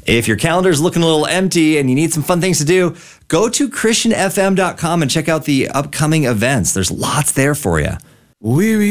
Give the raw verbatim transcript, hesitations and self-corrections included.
If your calendar's looking a little empty and you need some fun things to do, go to Christian F M dot com and check out the upcoming events. There's lots there for you. Weary